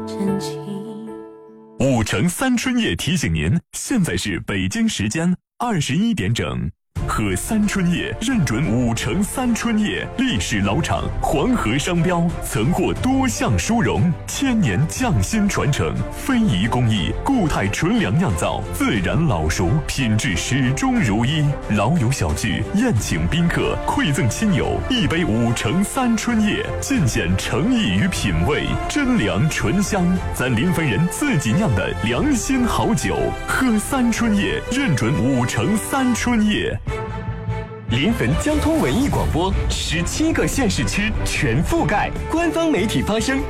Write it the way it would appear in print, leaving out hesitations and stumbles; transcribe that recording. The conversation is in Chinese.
5城3春夜提醒您，现在是北京时间21点整。喝3春夜认准5城3春夜，历史老厂，黄河商标，曾获多项殊荣，1000年匠心传承，非遗工艺，固态纯粮酿造，自然老熟，品质始终如一。老友小聚，宴请宾客，馈赠亲友，一杯5城3春夜，尽显诚意与品味，真粮醇香，咱临汾人自己酿的良心好酒。喝3春夜，认准5城3春夜。 临汾交通文艺广播，17个县市区全覆盖，官方媒体发声。